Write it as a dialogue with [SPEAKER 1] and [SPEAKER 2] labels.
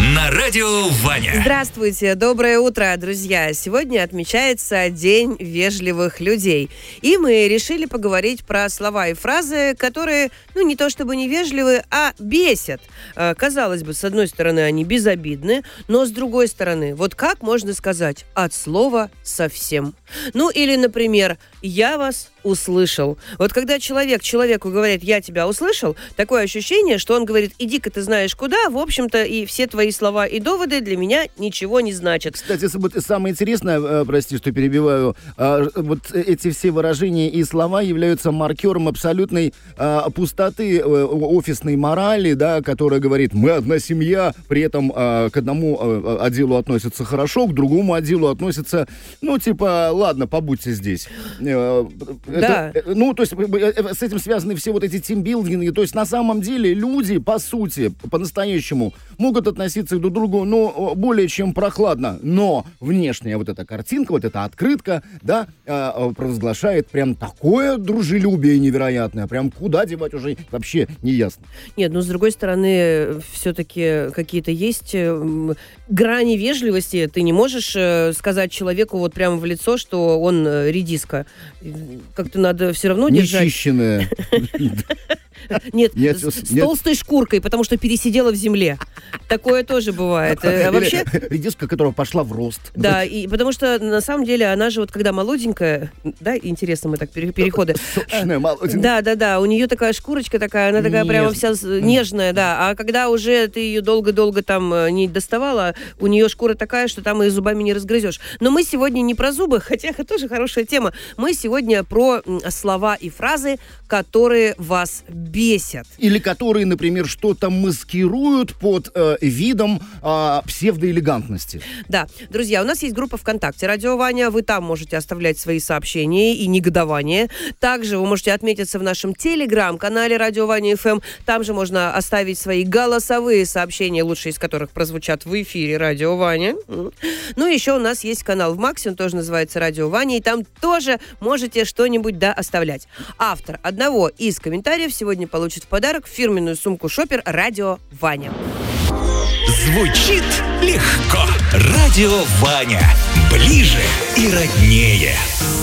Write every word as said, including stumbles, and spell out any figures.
[SPEAKER 1] на радио Ваня.
[SPEAKER 2] Здравствуйте, доброе утро, друзья. Сегодня отмечается День вежливых людей. И мы решили поговорить про слова и фразы, которые, ну, не то чтобы невежливы, а бесят. Казалось бы, с одной стороны, они безобидны, но с другой стороны, вот как можно сказать от слова совсем? Ну, или, например, «я вас услышал». Вот когда человек человеку говорит «я тебя услышал», такое ощущение, что он говорит «иди-ка ты знаешь куда», в общем-то, и все твои слова и доводы для меня ничего не значат.
[SPEAKER 3] Кстати, самое интересное, прости, что перебиваю, вот эти все выражения и слова являются маркером абсолютной пустоты офисной морали, да, которая говорит «мы одна семья», при этом к одному отделу относятся хорошо, к другому отделу относятся, ну, типа, ладно, побудьте здесь.
[SPEAKER 2] Да.
[SPEAKER 3] Это, ну, то есть с этим связаны все вот эти тимбилдинги. То есть на самом деле люди, по сути, по-настоящему могут относиться друг к другу, ну, более чем прохладно. Но внешняя вот эта картинка, вот эта открытка, да, провозглашает прям такое дружелюбие невероятное. Прям куда девать уже вообще не ясно.
[SPEAKER 2] Нет, ну, с другой стороны, все-таки какие-то есть грани вежливости. Ты не можешь сказать человеку вот прямо в лицо, что он редиска. Как-то надо все равно держать...
[SPEAKER 3] Нечищенная.
[SPEAKER 2] Нет, нет, с, нет. толстой шкуркой, потому что пересидела в земле. Такое тоже бывает. А вообще...
[SPEAKER 3] Редиска, которая пошла в рост.
[SPEAKER 2] Да, и потому что на самом деле она же вот когда молоденькая, да, интересно мы так переходы.
[SPEAKER 3] Сочная, молоденькая.
[SPEAKER 2] Да, да, да, у нее такая шкурочка такая, она такая прямо вся нежная, да. А когда уже ты ее долго-долго там не доставала, у нее шкура такая, что там и зубами не разгрызешь. Но мы сегодня не про зубы, хотя это тоже хорошая тема. Мы сегодня про слова и фразы, которые вас бесят.
[SPEAKER 3] Или которые, например, что-то маскируют под э, видом э, псевдоэлегантности.
[SPEAKER 2] Да. Друзья, у нас есть группа ВКонтакте «Радио Ваня». Вы там можете оставлять свои сообщения и негодования. Также вы можете отметиться в нашем телеграм-канале «Радио Ваня эф эм». Там же можно оставить свои голосовые сообщения, лучшие из которых прозвучат в эфире «Радио Ваня». Ну, еще у нас есть канал в Максе, он тоже называется «Радио Ваня», и там тоже можете что-нибудь, да, оставлять. Автор одного из комментариев сегодня получит в подарок фирменную сумку «Шопер» «Радио Ваня».
[SPEAKER 1] Звучит легко. Радио Ваня. Ближе и роднее.